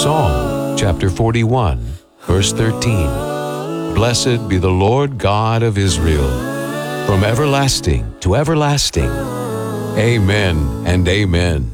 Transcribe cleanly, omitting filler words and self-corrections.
Psalm chapter 41, verse 13. Blessed be the Lord God of Israel, from everlasting to everlasting. Amen and amen.